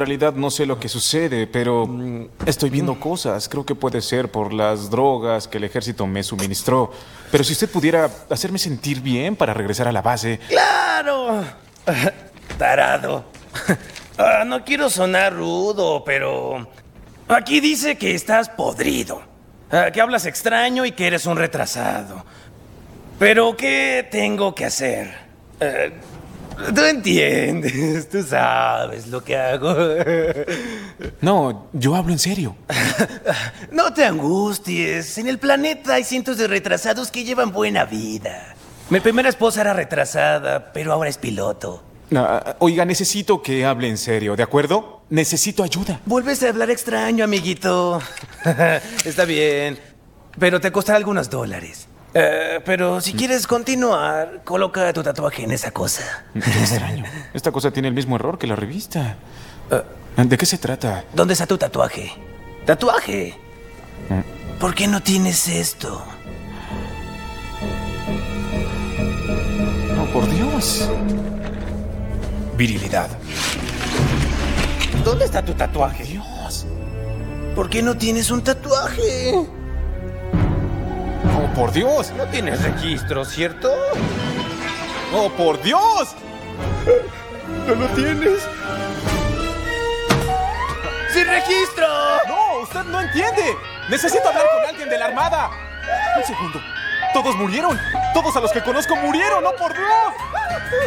realidad no sé lo que sucede, pero estoy viendo cosas. Creo que puede ser por las drogas que el ejército me suministró. Pero si usted pudiera hacerme sentir bien para regresar a la base... ¡Claro! Tarado. No quiero sonar rudo, pero... Aquí dice que estás podrido. Que hablas extraño y que eres un retrasado. Pero, ¿qué tengo que hacer? Tú entiendes, tú sabes lo que hago. No, yo hablo en serio. No te angusties. En el planeta hay cientos de retrasados que llevan buena vida. Mi primera esposa era retrasada, pero ahora es piloto. Oiga, necesito que hable en serio, ¿de acuerdo? Necesito ayuda. Vuelves a hablar extraño, amiguito. Está bien, pero te costará algunos dólares. Pero si quieres continuar, coloca tu tatuaje en esa cosa. Qué extraño. Esta cosa tiene el mismo error que la revista. ¿De qué se trata? ¿Dónde está tu tatuaje? ¿Tatuaje? ¿Por qué no tienes esto? ¡Oh, por Dios! Virilidad. ¿Dónde está tu tatuaje? ¡Dios! ¿Por qué no tienes un tatuaje? ¡Oh, por Dios! No tienes registro, ¿cierto? ¡Oh, por Dios! ¿No lo tienes? ¡Sin registro! ¡No! ¡Usted no entiende! ¡Necesito hablar con alguien de la Armada! Un segundo. ¡Todos murieron! ¡Todos a los que conozco murieron! ¡No, por Dios!